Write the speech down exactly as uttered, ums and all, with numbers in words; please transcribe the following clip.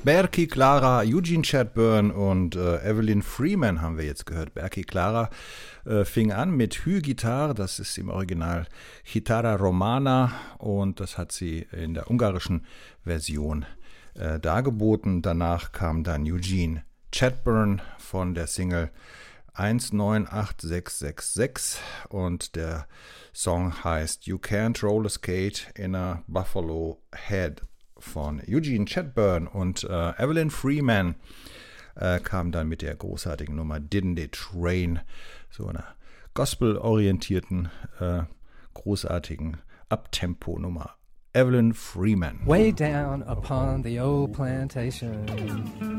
Berkeley Clara, Eugene Chadbourne und äh, Evelyn Freeman haben wir jetzt gehört. Berkeley Clara äh, fing an mit Hü-Gitarre, das ist im Original Chitarra Romana und das hat sie in der ungarischen Version äh, dargeboten. Danach kam dann Eugene Chadbourne von der Single eins neun acht sechs sechs sechs und der Song heißt You Can't Roller Skate in a Buffalo Head von Eugene Chadbourne und äh, Evelyn Freeman äh, kam dann mit der großartigen Nummer Didn't It Rain, so einer gospel-orientierten, äh, großartigen Uptempo-Nummer. Evelyn Freeman. Way down upon the old plantation